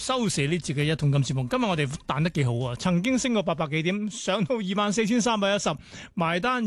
收市呢節嘅一桶金節目，今日我哋彈得幾好啊！曾經升過800幾點，上到24,310，埋單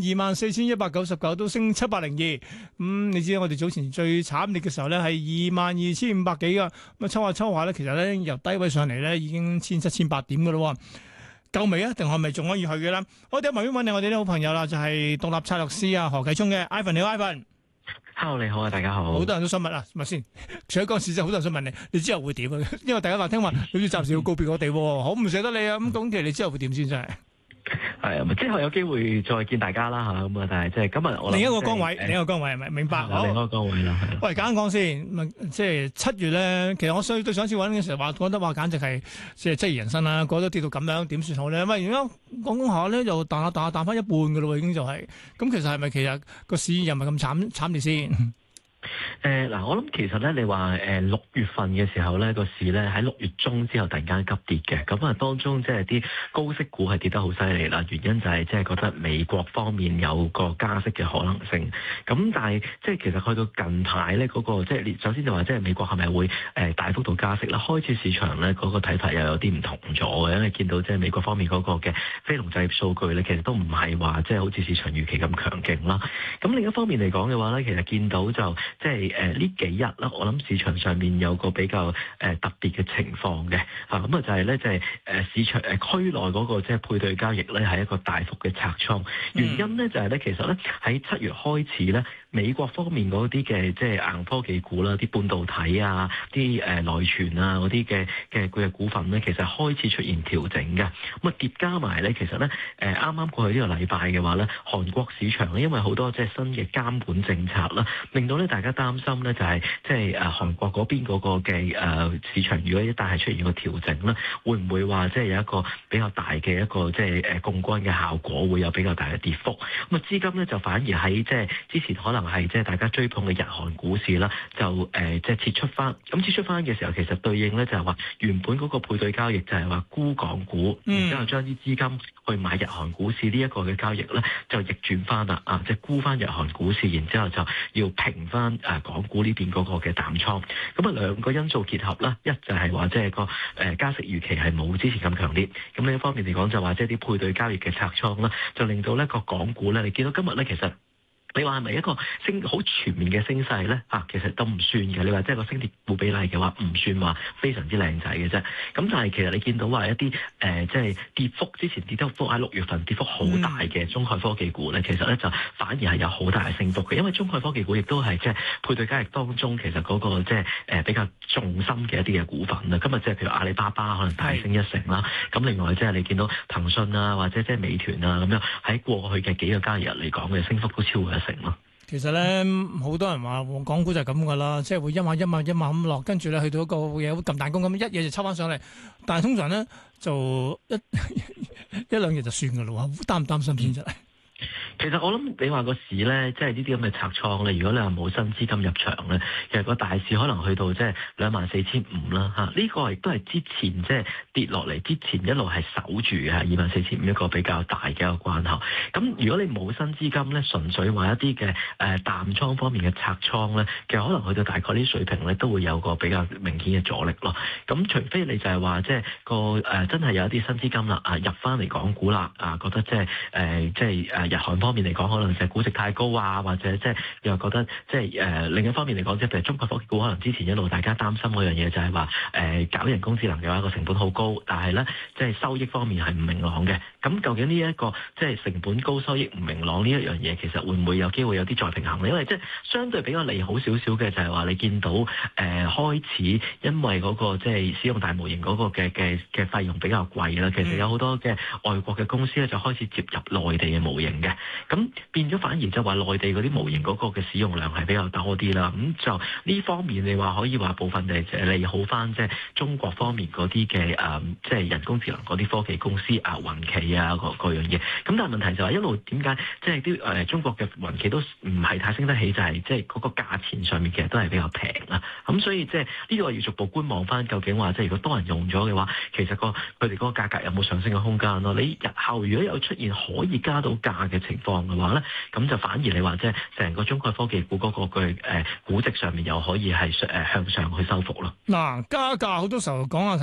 24,199，都升702。你知我哋早前最慘烈嘅時候咧，係22,500幾噶。咁抽下咧，其實咧由低位上嚟咧，已經1,700點噶咯。夠未啊？定係咪仲可以去嘅啦？我哋喺旁邊揾嚟我哋啲好朋友啦，就係獨立策略師啊何啟聰嘅 Ivan， 你好 Ivan。 Hello， 你好啊，大家好。 好多人都想問啊，咪先？除咗講市場，好多人想問你，你之後會點啊？因為大家話聽話，好似暫時要告別我哋，好唔捨得你啊！咁其實你之後會點先？真係係之後有機會再見大家啦嚇咁啊！但係即係今日我另一個崗位，另一個崗位係咪？明白。 另一個崗位啦。 喂，簡單講先，即係7月咧，其實我對上一次揾嘅時候話覺得話簡直係即係質疑人生啦，過咗跌到咁樣點算好咧？喂，而家講下咧，又彈翻一半嘅咯喎，已經就係咁。其實係咪其實個市又唔係咁慘烈先？ 嗱，我諗其實咧，你話6月份嘅時候咧，個市咧喺6月中之後突然間急跌嘅，咁啊當中即係啲高息股係跌得好犀利啦。原因就係即係覺得美國方面有個加息嘅可能性。咁但係即係其實去到近排咧，嗰個即係首先就話即係美國係咪會大幅度加息啦？開始市場咧嗰個睇法又有啲唔同咗嘅，因為見到即係美國方面嗰個嘅非農就業數據咧，其實都唔係話即係好似市場預期咁強勁啦。咁另一方面嚟講嘅話咧，其實見到就即係呢幾日啦，我諗市場上面有個比較特別嘅情況嘅咁啊就係咧就係市場區內嗰個即係配對交易咧係一個大幅嘅拆倉，原因咧就係咧其實咧喺7月開始咧，美國方面嗰啲嘅即係硬科技股啦、啲半導體啊、啲內存啊嗰啲嘅股份咧，其實開始出現調整嘅。咁啊疊加埋咧，其實咧啱啱過去呢個禮拜嘅話咧，韓國市場咧因為好多即係新嘅監管政策啦，令到咧大家擔心咧就係即係韓國嗰邊嗰個嘅市場，如果一旦係出現個調整咧，會唔會話即係有一個比較大嘅一個即係槓桿嘅效果，會有比較大嘅跌幅？咁啊資金咧就反而喺即係之前可能係即係大家追捧嘅日韓股市啦，就即係撤出翻。咁撤出翻嘅時候，其實對應咧就係話原本嗰個配對交易就係話沽港股，然之後將啲資金去買日韓股市呢一個嘅交易咧，就逆轉翻啦即係沽翻日韓股市，然之後就要平翻港股呢邊嗰個嘅淡倉。咁啊兩個因素結合啦，一就係話即係個加息預期係冇之前咁強烈。咁另一方面嚟講就話即係啲配對交易嘅拆倉啦，就令到呢個港股咧，你見到今日咧其實。你話係咪一個升好全面嘅升勢咧？其實都唔算嘅。你話即係個升跌股比例嘅話，唔算話非常之靚仔嘅啫。咁但係其實你見到話一啲即係跌幅之前跌得幅喺6月份跌幅好大嘅中概科技股咧，其實咧就反而係有好大嘅升幅嘅。因為中概科技股亦都係即係配對交易當中其實嗰個即係比較重心嘅一啲嘅股份啦。今日即係譬如阿里巴巴可能大升1成啦。咁另外即係你見到騰訊啊或者即係美團啊咁樣喺過去嘅幾個交易日嚟講嘅升幅都超過1成咯。 其實咧，好多人話港股就係咁噶啦，即係會一晚咁落，跟住咧去到一個嘢會撳彈弓咁，一嘢就抽翻上嚟。但係通常咧就一兩日就算噶啦，擔唔擔心先真係？ 其實我諗你話個市咧，即係呢啲咁嘅拆倉咧，如果你話冇新資金入場咧，其實個大市可能去到即係24,500啦呢個亦都係之前即係跌落嚟之前一路係守住嘅24,500一個比較大嘅一個關口。咁如果你冇新資金咧，純粹話一啲嘅淡倉方面嘅拆倉咧，其實可能去到大概呢水平咧，都會有個比較明顯嘅阻力咯。咁除非你就係話即係個真係有一啲新資金啦入翻嚟港股啦覺得即係日韓方面嚟講，可能就係估值太高或者即係又覺得即係另一方面嚟講，即係譬如中國科技股，可能之前一路大家擔心嗰樣嘢就係話搞人工智能嘅話個成本好高，但係咧即係收益方面係唔明朗嘅。咁究竟呢一個即係成本高收益唔明朗呢一樣嘢，其實會唔會有機會有啲再平衡咧？因為即係相對比較利好少少嘅就係話你見到開始因為嗰個即係使用大模型嗰個嘅費用比較貴啦，其實有好多嘅外國嘅公司咧就開始接入內地嘅模型嘅。咁變咗反而就話內地嗰啲模型嗰個嘅使用量係比較多啲啦。咁就呢方面你話可以話部分係利好翻即係中國方面嗰啲嘅即係人工智能嗰啲科技公司雲企嗰樣嘢。咁但係問題就係一路點解即係啲中國嘅雲企都唔係太升得起，就係即係嗰個價錢上面其實都係比較平啦。咁所以即係呢個要逐步觀望翻，究竟話即係如果多人用咗嘅話，其實佢哋嗰個價格有冇上升嘅空間咯？你日後如果有出現可以加到價嘅情況嘅話咧，咁就反而你話即係成個中概科技股嗰個嘅估值上面又可以係向上去收復咯。 嗱，加價好多時候講下